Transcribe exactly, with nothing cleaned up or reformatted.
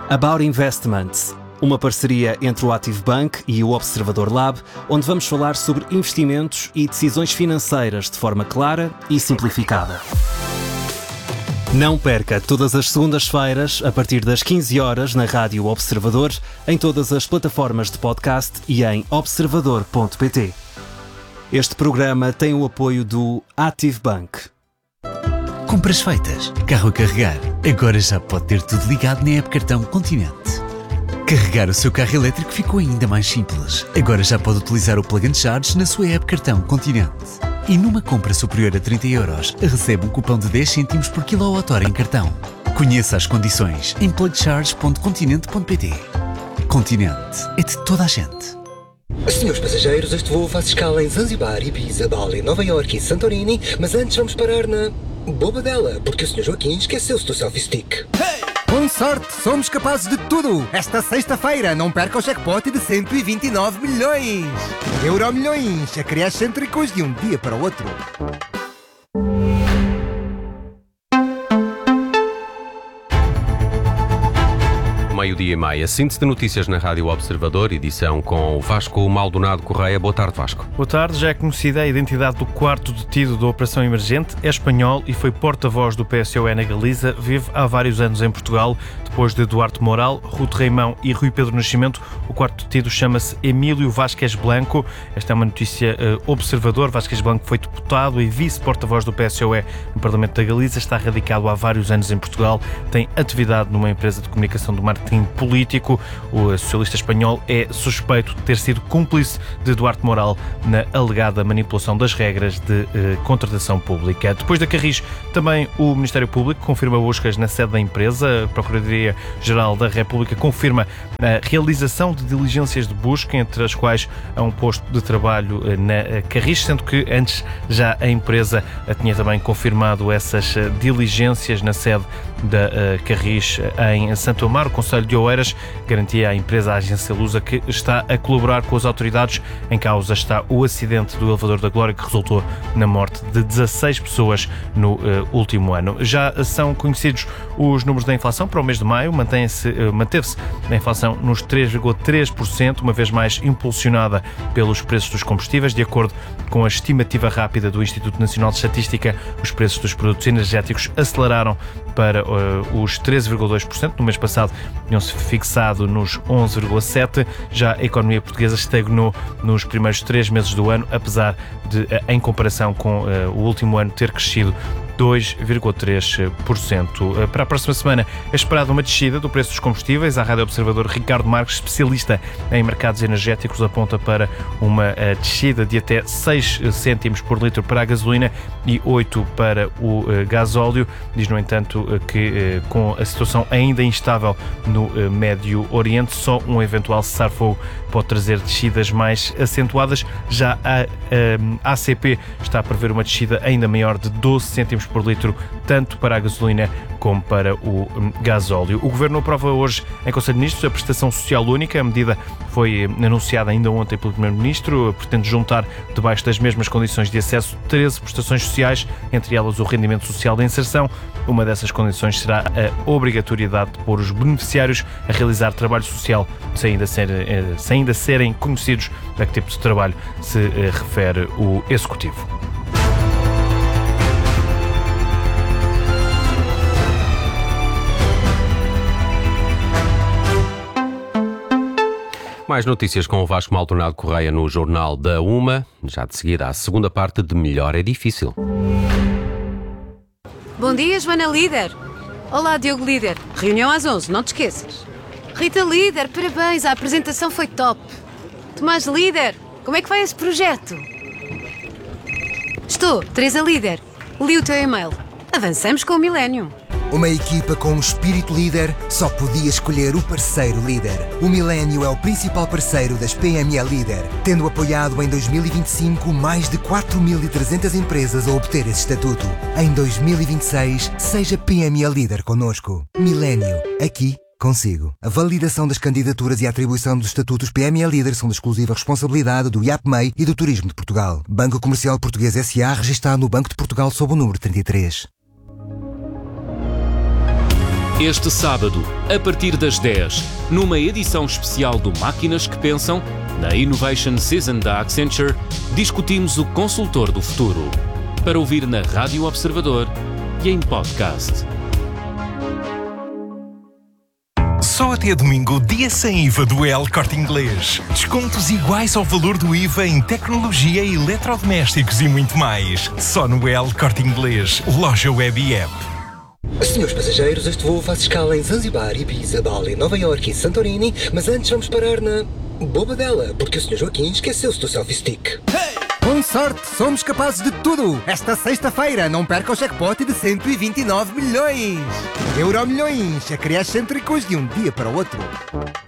About Investments, uma parceria entre o Active Bank e o Observador Lab, onde vamos falar sobre investimentos e decisões financeiras de forma clara e simplificada. Não perca todas as segundas-feiras, a partir das quinze horas, na Rádio Observador, em todas as plataformas de podcast e em observador ponto pt. Este programa tem o apoio do Active Bank. Compras feitas, carro a carregar. Agora já pode ter tudo ligado na app Cartão Continente. Carregar o seu carro elétrico ficou ainda mais simples. Agora já pode utilizar o Plug and Charge na sua app Cartão Continente. E numa compra superior a trinta euros, recebe um cupom de dez cêntimos por quilowatt-hora em cartão. Conheça as condições em plug charge ponto continente ponto pt. Continente é de toda a gente. Senhores passageiros, este voo faz escala em Zanzibar, Ibiza, Bali, Nova Iorque e Santorini, mas antes vamos parar na Bobadela, porque o senhor Joaquim esqueceu-se do selfie stick. Hey! Com sorte, somos capazes de tudo! Esta sexta-feira, não perca o jackpot de cento e vinte e nove milhões! Euromilhões, acrescêntricos de um dia para o outro. Meio-dia e meia. Síntese de notícias na Rádio Observador, edição com o Vasco Maldonado Correia. Boa tarde, Vasco. Boa tarde. Já é conhecida a identidade do quarto detido da Operação Emergente. É espanhol e foi porta-voz do P S O E na Galiza. Vive há vários anos em Portugal. Depois de Duarte Moral, Ruth Reimão e Rui Pedro Nascimento, o quarto detido chama-se Emílio Vázquez Blanco. Esta é uma notícia uh, observador. Vázquez Blanco foi deputado e vice-porta-voz do P S O E no Parlamento da Galiza. Está radicado há vários anos em Portugal. Tem atividade numa empresa de comunicação do marketing político. O socialista espanhol é suspeito de ter sido cúmplice de Duarte Moral na alegada manipulação das regras de uh, contratação pública. Depois da Carris, também o Ministério Público confirma buscas na sede da empresa. A Procuradoria-Geral da República confirma a realização de diligências de busca, entre as quais há um posto de trabalho na Carris, sendo que antes já a empresa tinha também confirmado essas diligências na sede da uh, Carris em Santo Amaro. O Conselho de Oeiras garantia à empresa, à agência Lusa, que está a colaborar com as autoridades. Em causa está o acidente do elevador da Glória, que resultou na morte de dezasseis pessoas no uh, último ano. Já são conhecidos os números da inflação para o mês de maio. Mantém-se, uh, manteve-se a inflação nos três vírgula três por cento, uma vez mais impulsionada pelos preços dos combustíveis. De acordo com a estimativa rápida do Instituto Nacional de Estatística, os preços dos produtos energéticos aceleraram para uh, os treze vírgula dois por cento. No mês passado tinham-se fixado nos onze vírgula sete por cento. Já a economia portuguesa estagnou nos primeiros três meses do ano, apesar de, uh, em comparação com uh, o último ano, ter crescido dois vírgula três por cento. Para a próxima semana é esperada uma descida do preço dos combustíveis. A Rádio Observador Ricardo Marques, especialista em mercados energéticos, aponta para uma descida de até seis cêntimos por litro para a gasolina e oito para o gasóleo. Diz, no entanto, que com a situação ainda instável no Médio Oriente, só um eventual cessar-fogo pode trazer descidas mais acentuadas. Já a, a ACP está a prever uma descida ainda maior de doze cêntimos por litro, tanto para a gasolina como para o gasóleo. O Governo aprova hoje em Conselho de Ministros a prestação social única. A medida foi anunciada ainda ontem pelo Primeiro-Ministro. Pretende juntar, debaixo das mesmas condições de acesso, treze prestações sociais, entre elas o rendimento social de inserção. Uma dessas condições será a obrigatoriedade de pôr os beneficiários a realizar trabalho social sem ainda, ser, sem ainda serem conhecidos a que tipo de trabalho se refere o Executivo. Mais notícias com o Vasco Maldonado Correia no Jornal da Uma. Já de seguida, a segunda parte de Melhor é Difícil. Bom dia, Joana Líder. Olá, Diogo Líder. Reunião às onze, não te esqueças. Rita Líder, parabéns, a apresentação foi top. Tomás Líder, como é que vai esse projeto? Estou, Teresa Líder. Li o teu e-mail. Avançamos com o Millennium. Uma equipa com um espírito líder só podia escolher o parceiro líder. O Millennium é o principal parceiro das P M E Líder, tendo apoiado em dois mil e vinte e cinco mais de quatro mil e trezentas empresas a obter esse estatuto. Em dois mil e vinte e seis, seja P M E Líder connosco. Millennium, aqui consigo. A validação das candidaturas e a atribuição dos estatutos P M E Líder são de exclusiva responsabilidade do I A P M E I e do Turismo de Portugal. Banco Comercial Português S A, registado no Banco de Portugal sob o número trinta e três. Este sábado, a partir das dez, numa edição especial do Máquinas que Pensam, na Innovation Season da Accenture, discutimos o consultor do futuro. Para ouvir na Rádio Observador e em podcast. Só até domingo, dia sem I V A do El Corte Inglês. Descontos iguais ao valor do I V A em tecnologia, eletrodomésticos e muito mais. Só no El Corte Inglês, loja web e app. Senhores passageiros, este voo faz escala em Zanzibar, Ibiza, Bali, Nova Iorque e Santorini, mas antes vamos parar na Bobadela, porque o senhor Joaquim esqueceu-se do selfie stick. Com sorte, somos capazes de tudo! Esta sexta-feira, não perca o jackpot de cento e vinte e nove milhões! Euro milhões, a criar cêntricos de um dia para o outro.